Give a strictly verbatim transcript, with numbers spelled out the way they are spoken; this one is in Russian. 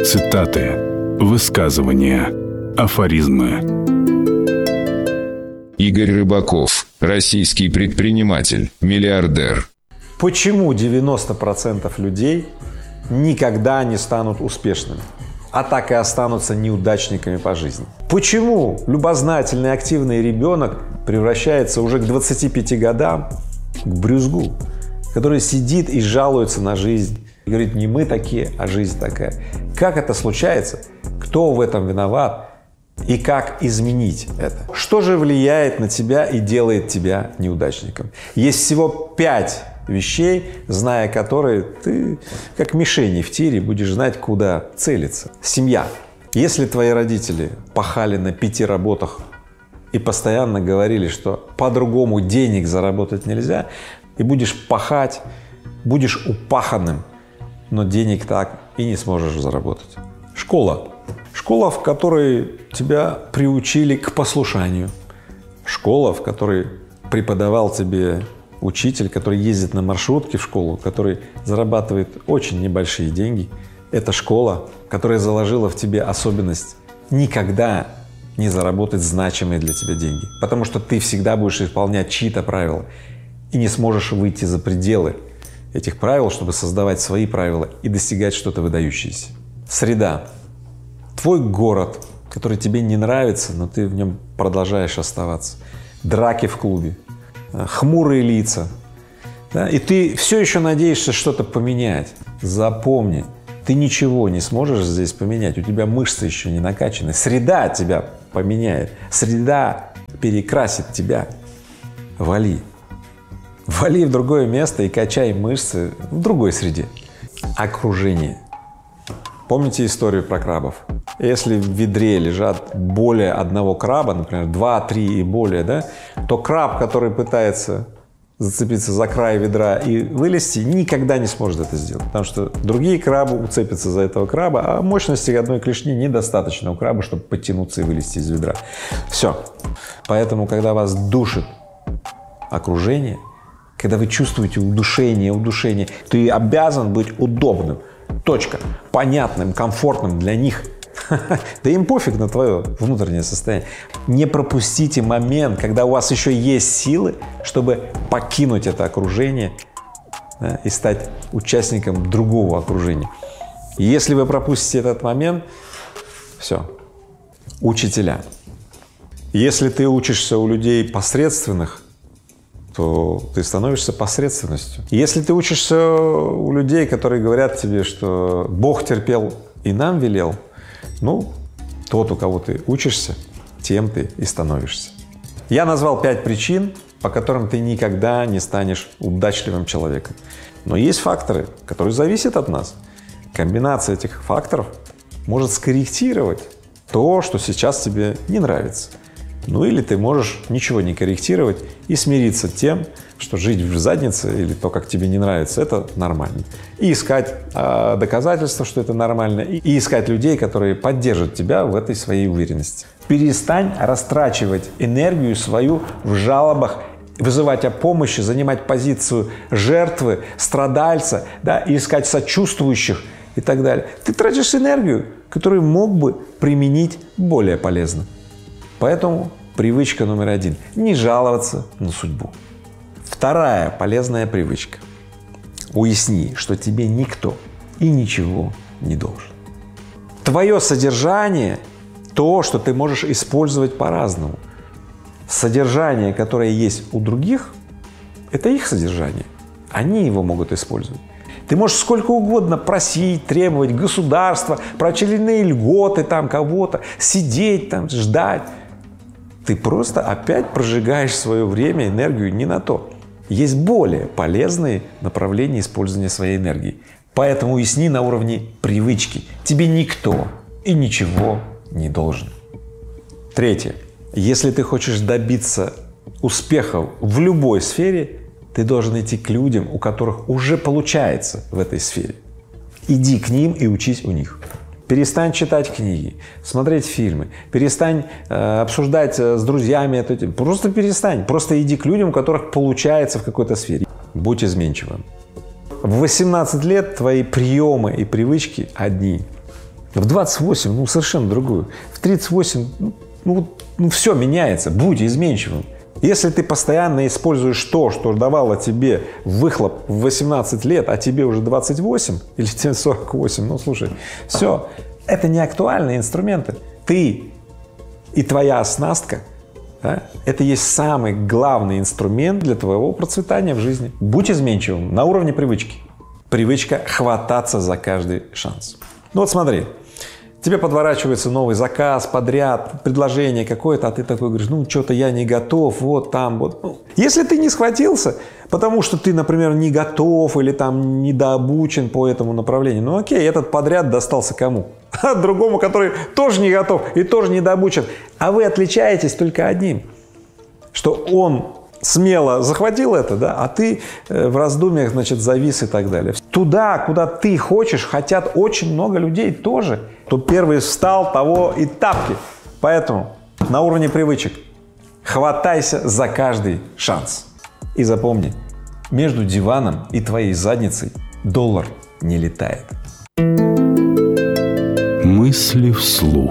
Цитаты, высказывания, афоризмы. Игорь Рыбаков, российский предприниматель, миллиардер. Почему девяносто процентов людей никогда не станут успешными, а так и останутся неудачниками по жизни? Почему любознательный, активный ребенок превращается уже к двадцати пяти годам к брюзгу, который сидит и жалуется на жизнь, и говорит: не мы такие, а жизнь такая? Как это случается? Кто в этом виноват? И как изменить это? Что же влияет на тебя и делает тебя неудачником? Есть всего пять вещей, зная которые, ты как мишени в тире будешь знать, куда целиться. Семья. Если твои родители пахали на пяти работах и постоянно говорили, что по-другому денег заработать нельзя, и будешь пахать, будешь упаханным, но денег так и не сможешь заработать. Школа. Школа, в которой тебя приучили к послушанию. Школа, в которой преподавал тебе учитель, который ездит на маршрутке в школу, который зарабатывает очень небольшие деньги. Это школа, которая заложила в тебе особенность никогда не заработать значимые для тебя деньги, потому что ты всегда будешь исполнять чьи-то правила и не сможешь выйти за пределы этих правил, чтобы создавать свои правила и достигать что-то выдающееся. Среда. Твой город, который тебе не нравится, но ты в нем продолжаешь оставаться. Драки в клубе, хмурые лица, да? И ты все еще надеешься что-то поменять. Запомни, ты ничего не сможешь здесь поменять, у тебя мышцы еще не накачаны. Среда тебя поменяет, среда перекрасит тебя. Вали. Вали в другое место и качай мышцы в другой среде. Окружение. Помните историю про крабов? Если в ведре лежат более одного краба, например, два, три и более, да, то краб, который пытается зацепиться за край ведра и вылезти, никогда не сможет это сделать, потому что другие крабы уцепятся за этого краба, а мощности одной клешни недостаточно у краба, чтобы подтянуться и вылезти из ведра. Все. Поэтому, когда вас душит окружение, когда вы чувствуете удушение, удушение, ты обязан быть удобным, точка, понятным, комфортным для них. Да им пофиг на твое внутреннее состояние. Не пропустите момент, когда у вас еще есть силы, чтобы покинуть это окружение, да, и стать участником другого окружения. Если вы пропустите этот момент, все. Учителя. Если ты учишься у людей посредственных, то ты становишься посредственностью. Если ты учишься у людей, которые говорят тебе, что Бог терпел и нам велел, ну, тот, у кого ты учишься, тем ты и становишься. Я назвал пять причин, по которым ты никогда не станешь удачливым человеком. Но есть факторы, которые зависят от нас. Комбинация этих факторов может скорректировать то, что сейчас тебе не нравится. Ну или ты можешь ничего не корректировать и смириться тем, что жить в заднице или то, как тебе не нравится, это нормально. И искать э, доказательства, что это нормально, и, и искать людей, которые поддержат тебя в этой своей уверенности. Перестань растрачивать энергию свою в жалобах, вызывать о помощи, занимать позицию жертвы, страдальца, да, и искать сочувствующих и так далее. Ты тратишь энергию, которую мог бы применить более полезно. Поэтому привычка номер один – не жаловаться на судьбу. Вторая полезная привычка – уясни, что тебе никто и ничего не должен. Твое содержание – то, что ты можешь использовать по-разному. Содержание, которое есть у других – это их содержание. Они его могут использовать. Ты можешь сколько угодно просить, требовать государства, про очередные льготы там кого-то, сидеть там, ждать. Ты просто опять прожигаешь свое время, энергию не на то. Есть более полезные направления использования своей энергии. Поэтому уясни на уровне привычки. Тебе никто и ничего не должен. Третье. Если ты хочешь добиться успехов в любой сфере, ты должен идти к людям, у которых уже получается в этой сфере. Иди к ним и учись у них. Перестань читать книги, смотреть фильмы, перестань э, обсуждать э, с друзьями это. Просто перестань. Просто иди к людям, у которых получается в какой-то сфере. Будь изменчивым. В восемнадцать лет твои приемы и привычки одни. В двадцать восемь, ну, совершенно другую. В тридцать восемь, ну, ну, ну все меняется, будь изменчивым. Если ты постоянно используешь то, что давало тебе выхлоп в восемнадцать лет, а тебе уже двадцать восемь или тебе сорок восемь, ну, слушай, все, это не актуальные инструменты. Ты и твоя оснастка, да, это есть самый главный инструмент для твоего процветания в жизни. Будь изменчивым на уровне привычки. Привычка хвататься за каждый шанс. Ну вот смотри, тебе подворачивается новый заказ, подряд, предложение какое-то, а ты такой говоришь, ну что-то я не готов, вот там вот. Ну, если ты не схватился, потому что ты, например, не готов или там недообучен по этому направлению, ну окей, этот подряд достался кому? А другому, который тоже не готов и тоже недообучен. А вы отличаетесь только одним, что он смело захватил это, да, а ты в раздумьях, значит, завис и так далее. Туда, куда ты хочешь, хотят очень много людей тоже. Кто первый встал, того и тапки. Поэтому на уровне привычек хватайся за каждый шанс. И запомни, между диваном и твоей задницей доллар не летает. Мысли вслух.